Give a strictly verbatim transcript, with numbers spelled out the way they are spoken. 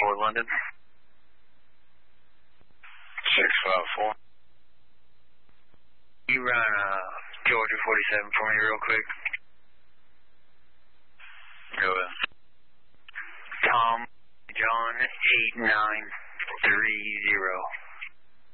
four, London. six five four. You run uh, Georgia forty-seven for me real quick. Go ahead. Tom, John, eight nine three zero.